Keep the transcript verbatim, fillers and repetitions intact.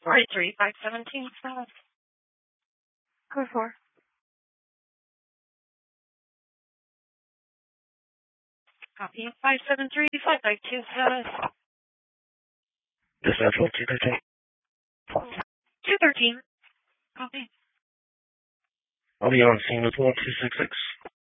forty-three, five seventeen, five. Code four. Copy. five seven three, five five two, status. Dispatch one two thirteen. two thirteen. Copy. I'll be on scene with one two six six.